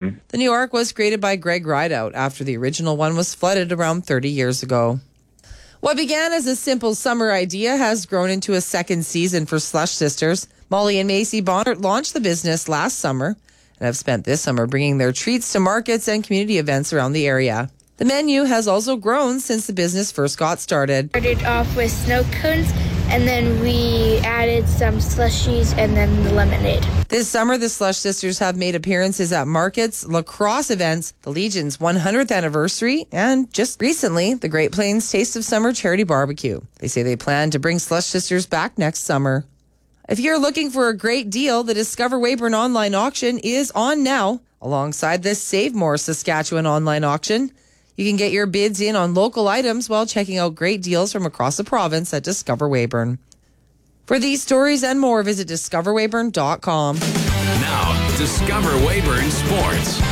Weyburn. The New York was created by Greg Rideout after the original one was flooded around 30 years ago. What began as a simple summer idea has grown into a second season for Slush Sisters. Molly and Macy Bonner launched the business last summer and have spent this summer bringing their treats to markets and community events around the area. The menu has also grown since the business first got started. Started off with snow cones, and then we added some slushies and then the lemonade. This summer, the Slush Sisters have made appearances at markets, lacrosse events, the Legion's 100th anniversary, and just recently, the Great Plains Taste of Summer charity barbecue. They say they plan to bring Slush Sisters back next summer. If you're looking for a great deal, the Discover Weyburn online auction is on now, alongside the Save More Saskatchewan online auction. You can get your bids in on local items while checking out great deals from across the province at Discover Weyburn. For these stories and more, visit discoverweyburn.com. Now, Discover Weyburn Sports.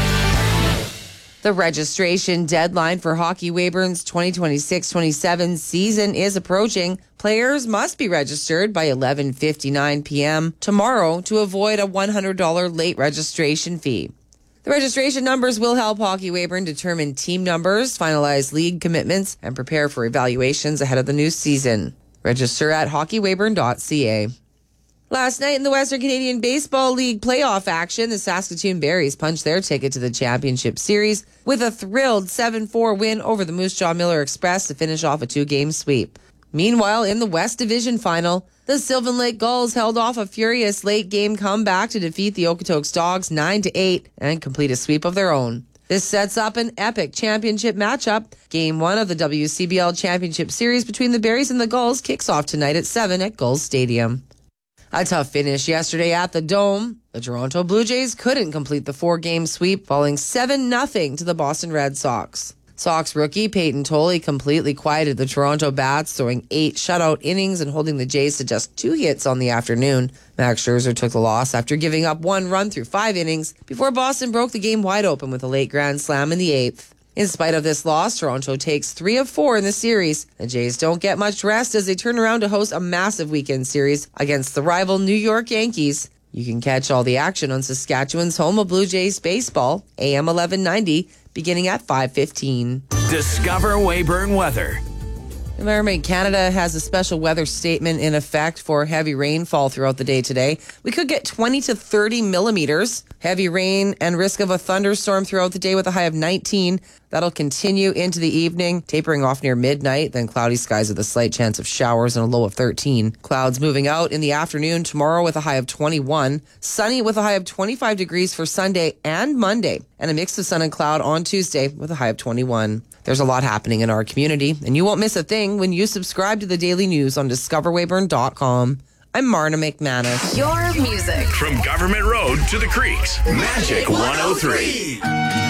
The registration deadline for Hockey Weyburn's 2026-27 season is approaching. Players must be registered by 11:59 p.m. tomorrow to avoid a $100 late registration fee. The registration numbers will help Hockey Weyburn determine team numbers, finalize league commitments, and prepare for evaluations ahead of the new season. Register at hockeyweyburn.ca. Last night in the Western Canadian Baseball League playoff action, the Saskatoon Berries punched their ticket to the championship series with a thrilled 7-4 win over the Moose Jaw Miller Express to finish off a 2-game sweep. Meanwhile, in the West Division final, the Sylvan Lake Gulls held off a furious late-game comeback to defeat the Okotoks Dogs 9-8 and complete a sweep of their own. This sets up an epic championship matchup. Game 1 of the WCBL Championship Series between the Berries and the Gulls kicks off tonight at 7 at Gulls Stadium. A tough finish yesterday at the Dome. The Toronto Blue Jays couldn't complete the 4-game sweep, falling 7-0 to the Boston Red Sox. Sox rookie Peyton Tolley completely quieted the Toronto Bats, throwing 8 shutout innings and holding the Jays to just 2 hits on the afternoon. Max Scherzer took the loss after giving up 1 run through 5 innings before Boston broke the game wide open with a late grand slam in the 8th. In spite of this loss, Toronto takes 3 of 4 in the series. The Jays don't get much rest as they turn around to host a massive weekend series against the rival New York Yankees. You can catch all the action on Saskatchewan's home of Blue Jays baseball, AM 1190, beginning at 5:15. Discover Weyburn weather. Environment Canada has a special weather statement in effect for heavy rainfall throughout the day today. We could get 20 to 30 millimeters. Heavy rain and risk of a thunderstorm throughout the day with a high of 19. That'll continue into the evening, tapering off near midnight, then cloudy skies with a slight chance of showers and a low of 13. Clouds moving out in the afternoon tomorrow with a high of 21. Sunny with a high of 25 degrees for Sunday and Monday, and a mix of sun and cloud on Tuesday with a high of 21. There's a lot happening in our community, and you won't miss a thing when you subscribe to the daily news on discoverweyburn.com. I'm Marna McManus. Your music. From Government Road to the Creeks. Magic 103.